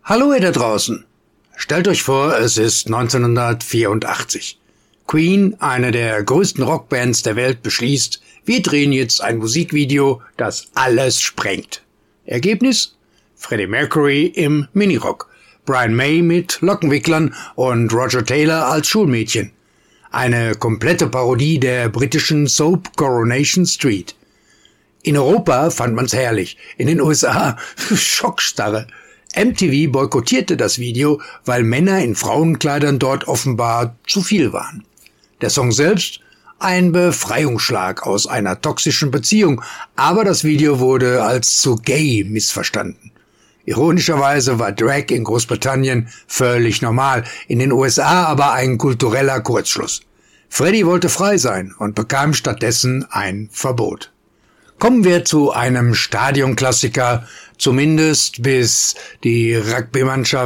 Hallo ihr da draußen. Stellt euch vor, es ist 1984. Queen, eine der größten Rockbands der Welt, beschließt, wir drehen jetzt ein Musikvideo, das alles sprengt. Ergebnis? Freddie Mercury im Minirock, Brian May mit Lockenwicklern und Roger Taylor als Schulmädchen. Eine komplette Parodie der britischen Soap Coronation Street. In Europa fand man's herrlich, in den USA Schockstarre. MTV boykottierte das Video, weil Männer in Frauenkleidern dort offenbar zu viel waren. Der Song selbst? Ein Befreiungsschlag aus einer toxischen Beziehung, aber das Video wurde als zu gay missverstanden. Ironischerweise war Drag in Großbritannien völlig normal, in den USA aber ein kultureller Kurzschluss. Freddie wollte frei sein und bekam stattdessen ein Verbot. Kommen wir zu einem Stadionklassiker, zumindest bis die Rugby-Mannschaft